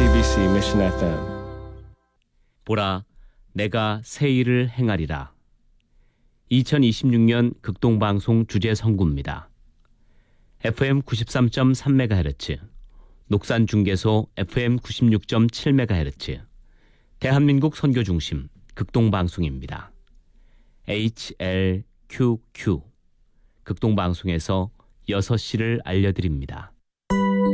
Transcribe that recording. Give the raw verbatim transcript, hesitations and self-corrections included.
씨비씨 Mission 에프엠. 보라, 내가 새 일을 행하리라. 이천이십육 년 극동방송 주제 선구입니다. 에프엠 구십삼 점 삼 메가헤르츠, 녹산중계소 에프엠 구십육 점 칠 메가헤르츠, 대한민국 선교중심 극동방송입니다. 에이치엘큐큐 극동방송에서 여섯 시를 알려드립니다.